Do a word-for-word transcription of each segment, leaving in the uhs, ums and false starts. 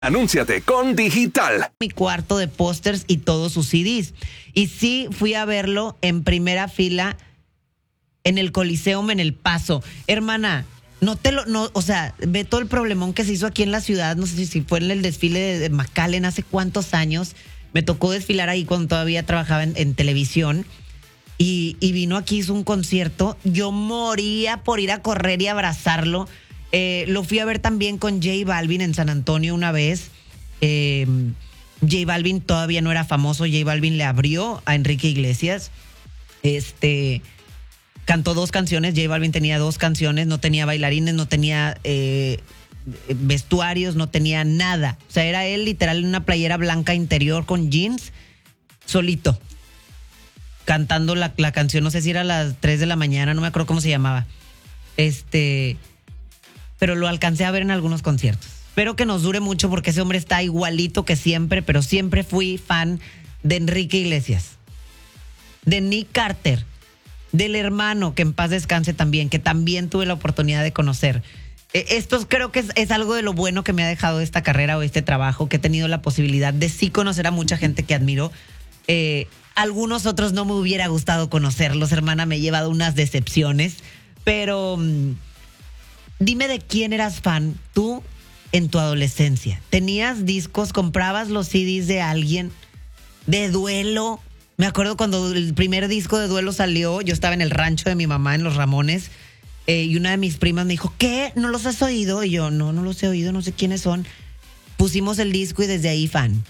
Anúnciate con Digital. Mi cuarto de pósters y todos sus C Ds. Y sí, fui a verlo en primera fila en el Coliseum en El Paso. Hermana, no te lo, no, o sea, ve todo el problemón que se hizo aquí en la ciudad. No sé si fue en el desfile de, de McAllen hace cuántos años. Me tocó desfilar ahí cuando todavía trabajaba en, en televisión. Y, y vino aquí, hizo un concierto. Yo moría por ir a correr y abrazarlo. Eh, lo fui a ver también con J Balvin en San Antonio una vez. Eh, J Balvin todavía no era famoso. J Balvin le abrió a Enrique Iglesias. Este, cantó dos canciones. J Balvin tenía dos canciones. No tenía bailarines, no tenía eh, vestuarios, no tenía nada. O sea, era él literal en una playera blanca interior con jeans, solito, cantando la, la canción. No sé si era a las tres de la mañana, no me acuerdo cómo se llamaba. Este... pero lo alcancé a ver en algunos conciertos. Espero que nos dure mucho porque ese hombre está igualito que siempre, pero siempre fui fan de Enrique Iglesias, de Nick Carter, del hermano, que en paz descanse también, que también tuve la oportunidad de conocer. Esto creo que es, es algo de lo bueno que me ha dejado esta carrera o este trabajo, que he tenido la posibilidad de sí conocer a mucha gente que admiro. Eh, algunos otros no me hubiera gustado conocerlos, hermana, me he llevado unas decepciones, pero... dime de quién eras fan tú en tu adolescencia. ¿Tenías discos? ¿Comprabas los C Ds de alguien? ¿De Duelo? Me acuerdo cuando el primer disco de Duelo salió, yo estaba en el rancho de mi mamá en Los Ramones, eh, y una de mis primas me dijo, ¿qué? ¿No los has oído? Y yo, no, no los he oído, no sé quiénes son. Pusimos el disco y desde ahí fan.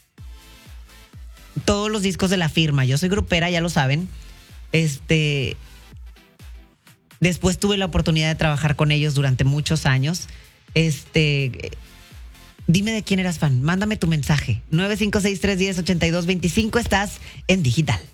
Todos los discos de La Firma. Yo soy grupera, ya lo saben. Este... Después tuve la oportunidad de trabajar con ellos durante muchos años. Este, dime de quién eras fan. Mándame tu mensaje. nueve cinco seis, tres uno cero, ocho dos dos cinco. Estás en Digital.